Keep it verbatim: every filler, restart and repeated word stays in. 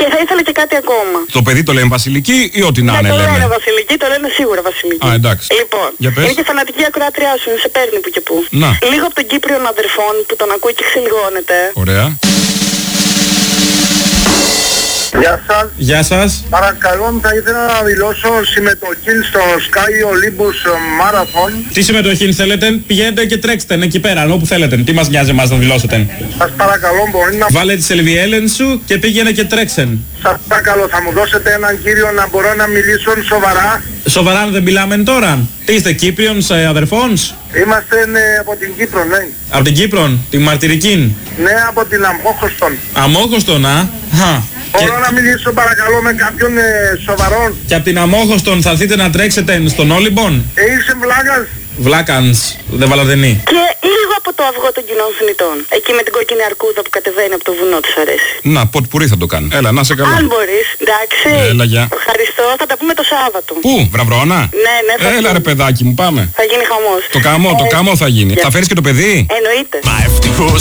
Και θα ήθελα και κάτι ακόμα. Το παιδί το λένε Βασιλική ή ό,τι να Ναι, είναι, το λένε. λένε Βασιλική, το λένε σίγουρα Βασιλική. Α, εντάξει. Λοιπόν, Για πες. είναι και φανατική ακροάτριά σου, σε παίρνει που και που. Να. Λίγο από τον Κύπριον αδερφών που τον ακούει και ξελιγώνεται. Ωραία. Γεια σας. Γεια σας. Παρακαλώ, θα ήθελα να δηλώσω συμμετοχή στο Sky Olympus Marathon. Τι συμμετοχή θέλετε, πηγαίνετε και τρέξτε εκεί πέρα, όπου θέλετε. Τι μας νοιάζει εμάς να δηλώσετε. Σας παρακαλώ, μπορεί να... Βάλε τη σελβιέλεν σου και πήγαινε και τρέξεν. Σας παρακαλώ, θα μου δώσετε έναν κύριο να μπορώ να μιλήσω σοβαρά. Σοβαρά δεν μιλάμε τώρα. Τι είστε, Κύπριον αδερφόνς? Είμαστε ναι, από την Κύπρο, ναι. Από την Κύπρο, τη μαρτυρική. Ναι, από την Αμόχωστον. Αμόχωστον, α. Χα. Μπορώ να μιλήσω παρακαλώ με κάποιον ε, σοβαρόν. Και από την Αμόχωστον θα έρθετε να τρέξετε στον Όλυμπον. Ε, είσαι βλάκας. Βλάκανς, δεν βαλαδενή. Και λίγο από το αυγό των κοινών θνητών. Εκεί με την κόκκινη αρκούδα που κατεβαίνει από το βουνό της αρέσει. Να, πότε πουρί θα το κάνει. Έλα, να σε καλά. Αν μπορείς, εντάξει. Έλα, γεια. Ευχαριστώ, θα τα πούμε το Σάββατο. Πού, Βραβρώνα? Ναι, ναι, θα Έλα, ρε παιδάκι μου, πάμε. Θα γίνει χαμός. Το καμό, το Ε, καμό θα γίνει. για- Θα φέρεις και το παιδί? Εννοείται. Μα ευτυχώς